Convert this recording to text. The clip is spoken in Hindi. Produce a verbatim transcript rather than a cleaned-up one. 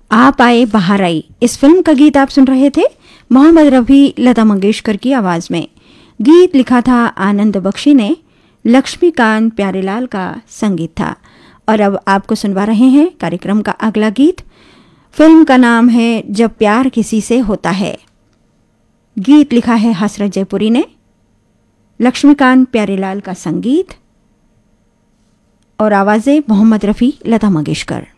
आप आए बाहर आई, इस फिल्म का गीत आप सुन रहे थे मोहम्मद रफ़ी, लता मंगेशकर की आवाज़ में। गीत लिखा था आनंद बख्शी ने, लक्ष्मीकांत प्यारेलाल का संगीत था। और अब आपको सुनवा रहे हैं कार्यक्रम का अगला गीत। फिल्म का नाम है जब प्यार किसी से होता है। गीत लिखा है हसरत जयपुरी ने, लक्ष्मीकांत प्यारेलाल का संगीत और आवाज़ें मोहम्मद रफ़ी, लता मंगेशकर।